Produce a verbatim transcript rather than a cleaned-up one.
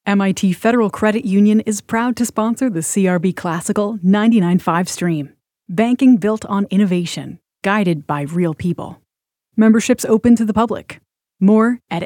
M I T Federal Credit Union is proud to sponsor the C R B Classical ninety-nine point five stream. Banking built on innovation, guided by real people. Memberships open to the public. More at